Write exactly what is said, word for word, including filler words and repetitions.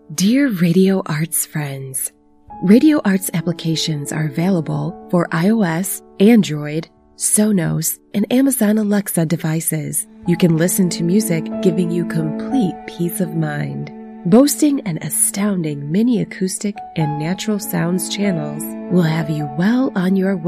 Dear Radio Arts friends, Radio Arts applications are available for iOS, Android, Sonos, and Amazon Alexa devices. You can listen to music, giving you complete peace of mind. Boasting an astounding mini acoustic and natural sounds channels will have you well on your way